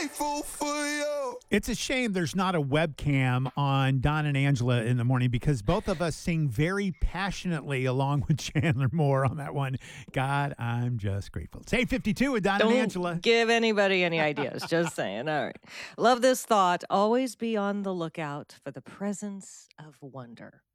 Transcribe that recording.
grateful for you. It's a shame there's not a webcam on Don and Angela in the morning because both of us sing very passionately along with Chandler Moore on that one. God, I'm just grateful. It's 8:52 with Don and Angela. Don't give anybody any ideas. Just saying. All right. Love this thought. Always be on the lookout for the presence of wonder.